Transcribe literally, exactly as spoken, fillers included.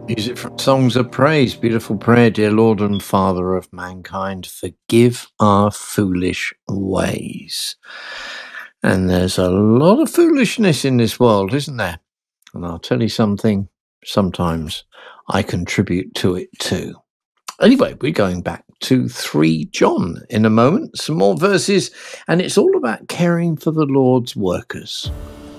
Music from Songs of Praise. Beautiful prayer, dear Lord and Father of mankind. Forgive our foolish ways. And there's a lot of foolishness in this world, isn't there? And I'll tell you something, sometimes I contribute to it too. Anyway, we're going back to three John in a moment, some more verses, and it's all about caring for the Lord's workers.